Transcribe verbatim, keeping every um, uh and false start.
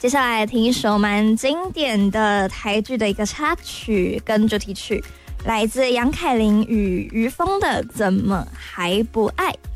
接下来听一首蛮经典的台剧的一个插曲跟主题曲，来自杨凯琳与于峰的《怎么还不爱》。